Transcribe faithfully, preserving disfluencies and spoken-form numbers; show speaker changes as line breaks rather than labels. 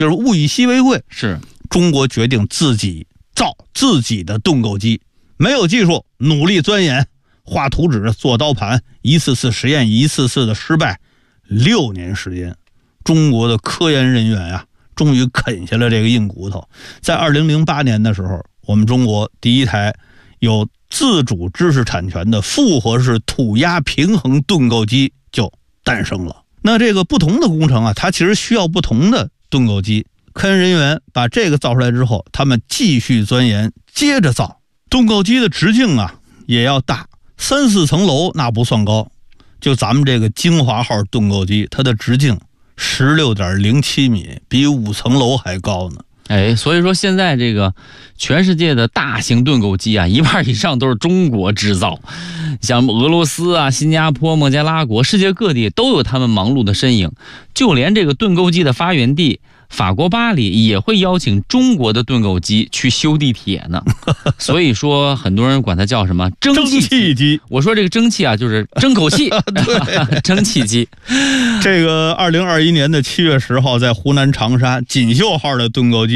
就是物以稀为贵，
是
中国决定自己造自己的盾构机，没有技术，努力钻研，画图纸，做刀盘，一次次实验，一次次的失败，六年时间，中国的科研人员啊，终于啃下了这个硬骨头。在二零零八年的时候，我们中国第一台有自主知识产权的复合式土压平衡盾构机就诞生了。那这个不同的工程啊，它其实需要不同的盾构机。科研人员把这个造出来之后，他们继续钻研，接着造。盾构机的直径啊也要大，三四层楼那不算高。就咱们这个京华号盾构机，它的直径 十六点零七米，比五层楼还高呢。
哎，所以说现在这个全世界的大型盾构机啊，一半以上都是中国制造。像俄罗斯啊、新加坡、孟加拉国，世界各地都有他们忙碌的身影。就连这个盾构机的发源地法国巴黎也会邀请中国的盾构机去修地铁呢。所以说很多人管它叫什么蒸汽机。
蒸汽机
我说这个蒸汽啊，就是争口气。对，蒸汽机。
这个二零二一年的七月十号，在湖南长沙锦绣号的盾构机